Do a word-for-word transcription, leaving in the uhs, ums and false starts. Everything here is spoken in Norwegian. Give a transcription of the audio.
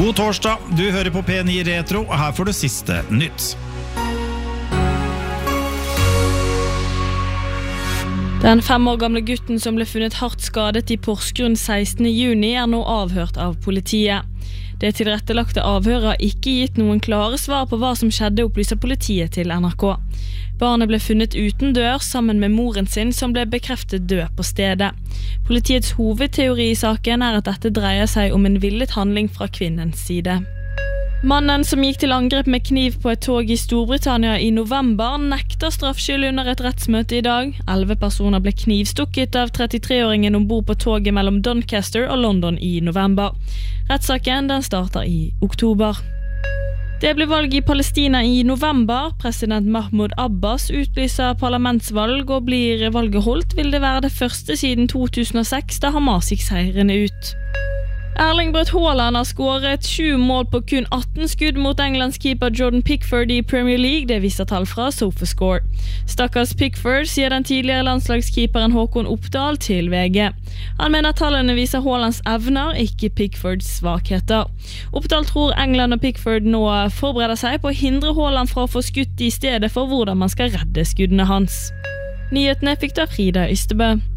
God torsdag, du hører på P ni Retro, og her får du siste nytt. Den fem år gamle gutten som ble funnet hardt skadet i Porsgrunn sekstende juni er nå avhørt av politiet. Det tilrettelagte avhøret har ikke gitt noen klare svar på hva som skjedde, opplyser politiet til N R K. Barnet ble funnet uten dør sammen med moren sin, som ble bekreftet død på stedet. Politiets hovedteori i saken er at dette dreier seg om en villet handling fra kvinnens side. Mannen som gikk til angrep med kniv på et tog i Storbritannia i november nekter straffskyld under et rettsmøte i dag. Elleve personer ble knivstukket av trettitre-åringen ombord på toget mellom Doncaster og London i november. Rettssaken den starter i oktober. Det blir valg i Palestina i november. President Mahmoud Abbas utlyser parlamentsvalg, og blir valget holdt vil det være det første siden to tusen og seks da Hamas gikk seirende ut. Erling Braut Haaland har skåret sju mål på kun atten skudd mot Englands keeper Jordan Pickford i Premier League, det viser tall fra SofaScore. Stakkars Pickford, sier den tidligere landslagskeeperen Håkon Oppdal til V G. Han mener tallene viser Haalands evner, ikke Pickfords svakheter. Oppdal tror England og Pickford nå forbereder seg på å hindre Haaland fra å få skutt i stedet for hvordan man skal redde skuddene hans. Nyhetene fikk da Frida Ystebø.